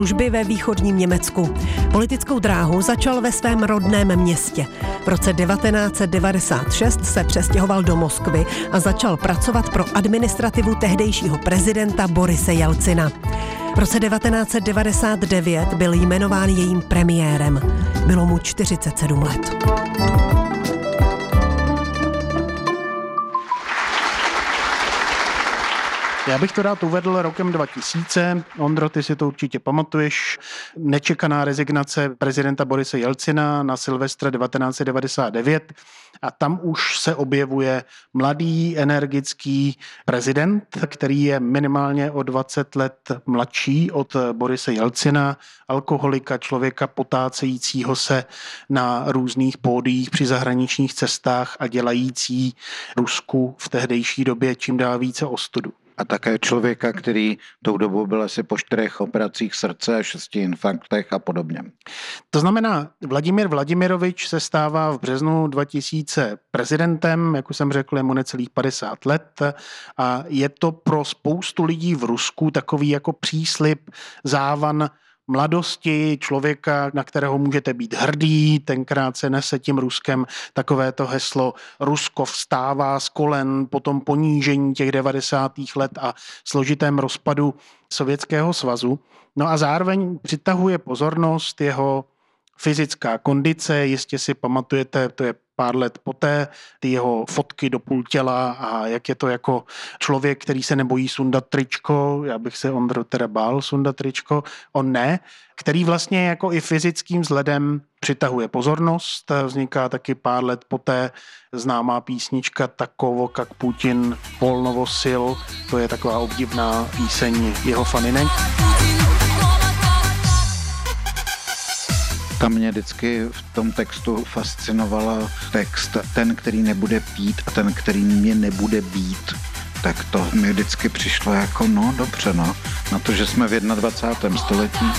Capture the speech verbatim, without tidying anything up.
služby ve východním Německu. Politickou dráhu začal ve svém rodném městě. V roce devatenáct set devadesát šest se přestěhoval do Moskvy a začal pracovat pro administrativu tehdejšího prezidenta Borise Jelcina. V roce devatenáct set devadesát devět byl jmenován jejím premiérem. Bylo mu čtyřicet sedm let. Já bych to rád uvedl rokem dva tisíce. Ondro, ty si to určitě pamatuješ. Nečekaná rezignace prezidenta Borise Jelcina na Silvestra devatenáct set devadesát devět a tam už se objevuje mladý, energický prezident, který je minimálně o dvacet let mladší od Borise Jelcina, alkoholika, člověka potácejícího se na různých pódiích při zahraničních cestách a dělající Rusku v tehdejší době čím dál více ostudu. A také člověka, který tou dobou byl asi po čtyřech operacích srdce a šesti infarktech a podobně. To znamená, Vladimír Vladimirovič se stává v březnu dva tisíce prezidentem, jak už jsem řekl, je mu necelých padesát let a je to pro spoustu lidí v Rusku takový jako příslib, závan mladosti, člověka, na kterého můžete být hrdý. Tenkrát se nese tím Ruskem takovéto heslo Rusko vstává z kolen po tom ponížení těch devadesátých let a složitém rozpadu Sovětského svazu. No a zároveň přitahuje pozornost jeho fyzická kondice, jistě si pamatujete, to je pár let poté, ty jeho fotky do půl těla a jak je to jako člověk, který se nebojí sundat tričko, já bych se Ondro teda bál sundat tričko, on ne, který vlastně jako i fyzickým vzhledem přitahuje pozornost, vzniká taky pár let poté známá písnička Takovo, kak Putin, Polnovo sil, to je taková obdivná píseň jeho faninek. Tam mě vždycky v tom textu fascinovala text ten, který nebude pít a ten, který mě nebude být. Tak to mi vždycky přišlo jako no dobře no, na to, že jsme v dvacátém prvním století.